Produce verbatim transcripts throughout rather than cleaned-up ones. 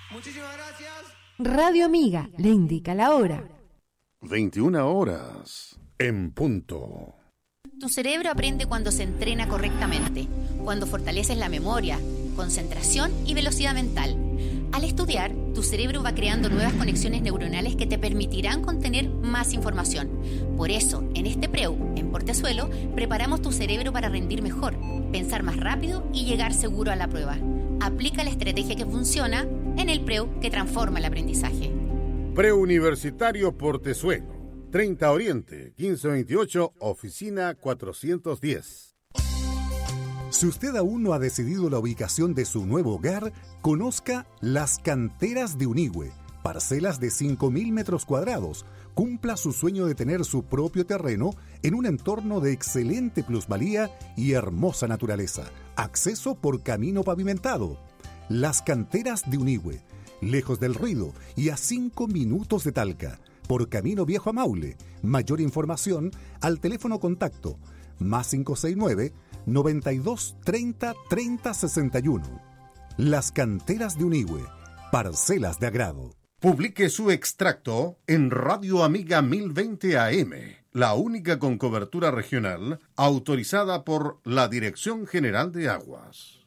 Muchísimas gracias. Radio Amiga le indica la hora. veintiuna horas en punto. Tu cerebro aprende cuando se entrena correctamente, cuando fortaleces la memoria, concentración y velocidad mental. Al estudiar, tu cerebro va creando nuevas conexiones neuronales que te permitirán contener más información. Por eso, en este Preu, en Portezuelo, preparamos tu cerebro para rendir mejor, pensar más rápido y llegar seguro a la prueba. Aplica la estrategia que funciona en el Preu que transforma el aprendizaje. Preuniversitario Portezuelo, treinta Oriente, quince veintiocho, oficina cuatrocientos diez. Si usted aún no ha decidido la ubicación de su nuevo hogar, conozca Las Canteras de Unigüe, parcelas de cinco mil metros cuadrados. Cumpla su sueño de tener su propio terreno en un entorno de excelente plusvalía y hermosa naturaleza. Acceso por camino pavimentado. Las Canteras de Unigüe, lejos del ruido y a cinco minutos de Talca, por camino viejo a Maule. Mayor información al teléfono contacto más cinco seis nueve, noventa y dos, treinta, treinta, sesenta y uno. Las Canteras de Unigüe, parcelas de agrado. Publique su extracto en Radio Amiga mil veinte A M, la única con cobertura regional autorizada por la Dirección General de Aguas.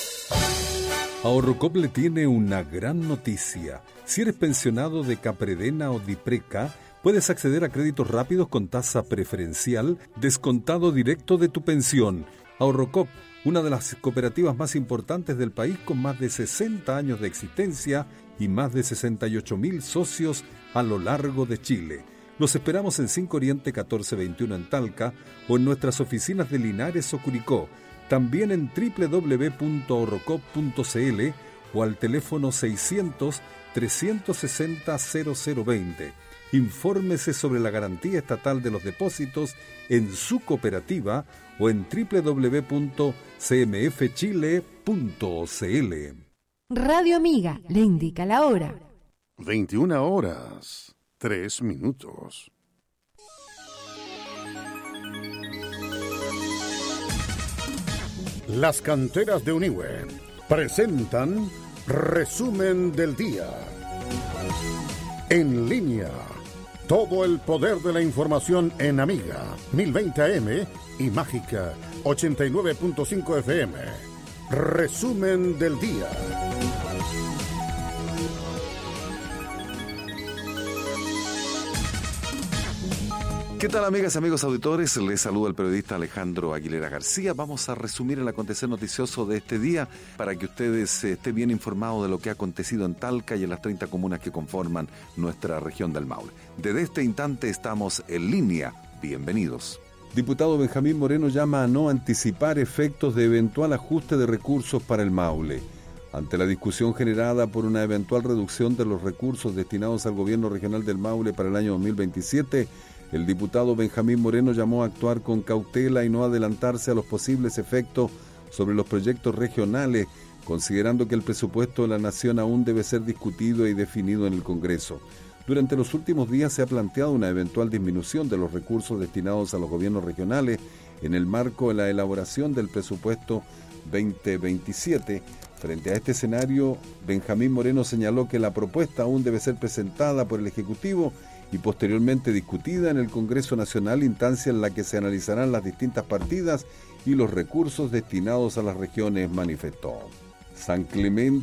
Ahorrocop le tiene una gran noticia. Si eres pensionado de Capredena o Dipreca, puedes acceder a créditos rápidos con tasa preferencial, descontado directo de tu pensión. Ahorrocop, una de las cooperativas más importantes del país con más de sesenta años de existencia y más de sesenta y ocho mil socios a lo largo de Chile. Los esperamos en cinco Oriente catorce veintiuno en Talca o en nuestras oficinas de Linares o Curicó. También en doble u doble u doble u punto ahorrocop punto c l o al teléfono seiscientos, trescientos sesenta, cero cero veinte. Infórmese sobre la garantía estatal de los depósitos en su cooperativa o en doble u doble u doble u punto c m f chile punto c l. Radio Amiga le indica la hora. veintiuna horas, tres minutos. Las Canteras de Unigüe presentan Resumen del Día. En línea, todo el poder de la información en Amiga mil veinte A M y Mágica ochenta y nueve punto cinco F M. Resumen del Día. ¿Qué tal, amigas y amigos auditores? Les saluda el periodista Alejandro Aguilera García. Vamos a resumir el acontecer noticioso de este día para que ustedes estén bien informados de lo que ha acontecido en Talca y en las treinta comunas que conforman nuestra región del Maule. Desde este instante estamos en línea. Bienvenidos. Diputado Benjamín Moreno llama a no anticipar efectos de eventual ajuste de recursos para el Maule. Ante la discusión generada por una eventual reducción de los recursos destinados al gobierno regional del Maule para el año dos mil veintisiete, el diputado Benjamín Moreno llamó a actuar con cautela y no adelantarse a los posibles efectos sobre los proyectos regionales, considerando que el presupuesto de la Nación aún debe ser discutido y definido en el Congreso. Durante los últimos días se ha planteado una eventual disminución de los recursos destinados a los gobiernos regionales en el marco de la elaboración del presupuesto veinte veintisiete. Frente a este escenario, Benjamín Moreno señaló que la propuesta aún debe ser presentada por el Ejecutivo y posteriormente discutida en el Congreso Nacional, instancia en la que se analizarán las distintas partidas y los recursos destinados a las regiones, manifestó. San Clemente